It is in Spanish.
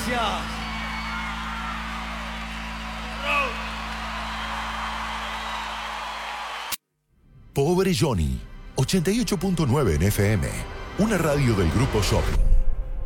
gracias. Pobre Johnny, 88.9 en FM, una radio del Grupo Shopping.